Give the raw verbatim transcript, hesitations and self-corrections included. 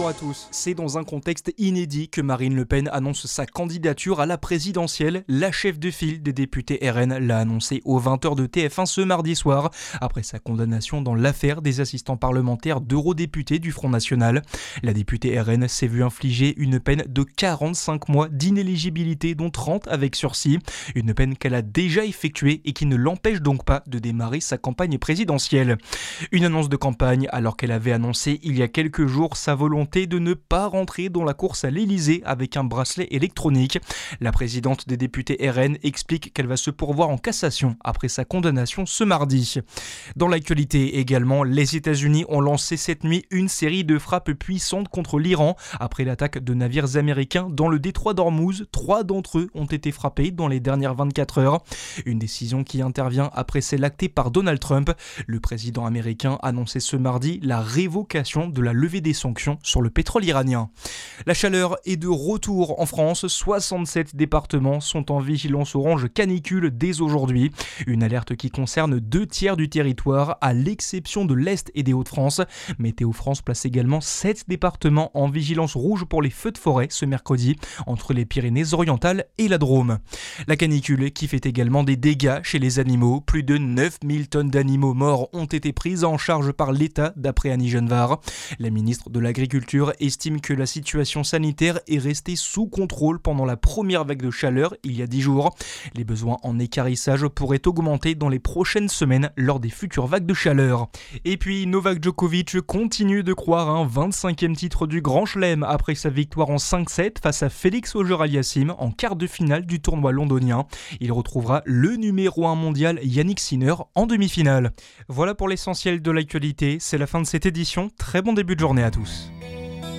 bonjour à tous. C'est dans un contexte inédit que Marine Le Pen annonce sa candidature à la présidentielle. La chef de file des députés R N l'a annoncé aux vingt heures de T F un ce mardi soir, après sa condamnation dans l'affaire des assistants parlementaires d'eurodéputés du Front National. La députée R N s'est vue infliger une peine de quarante-cinq mois d'inéligibilité, dont trente avec sursis. Une peine qu'elle a déjà effectuée et qui ne l'empêche donc pas de démarrer sa campagne présidentielle. Une annonce de campagne alors qu'elle avait annoncé il y a quelques jours sa volonté de ne pas rentrer dans la course à l'Elysée avec un bracelet électronique. La présidente des députés R N explique qu'elle va se pourvoir en cassation après sa condamnation ce mardi. Dans l'actualité également, les États-Unis ont lancé cette nuit une série de frappes puissantes contre l'Iran après l'attaque de navires américains dans le détroit d'Ormuz. Trois d'entre eux ont été frappés dans les dernières vingt-quatre heures. Une décision qui intervient après celle actée par Donald Trump. Le président américain a annoncé ce mardi la révocation de la levée des sanctions sur le pétrole iranien. La chaleur est de retour en France. soixante-sept départements sont en vigilance orange canicule dès aujourd'hui. Une alerte qui concerne deux tiers du territoire, à l'exception de l'Est et des Hauts-de-France. Météo France place également sept départements en vigilance rouge pour les feux de forêt ce mercredi, entre les Pyrénées-Orientales et la Drôme. La canicule qui fait également des dégâts chez les animaux. Plus de neuf mille tonnes d'animaux morts ont été prises en charge par l'État, d'après Annie Genevard. La ministre de l'Agriculture estime que la situation sanitaire est restée sous contrôle pendant la première vague de chaleur il y a dix jours. Les besoins en équarrissage pourraient augmenter dans les prochaines semaines lors des futures vagues de chaleur. Et puis Novak Djokovic continue de croire à un vingt-cinquième titre du Grand Chelem après sa victoire en cinq sept face à Félix Auger-Aliassime en quart de finale du tournoi londonien. Il retrouvera le numéro un mondial Yannick Sinner en demi-finale. Voilà pour l'essentiel de l'actualité, c'est la fin de cette édition. Très bon début de journée à tous.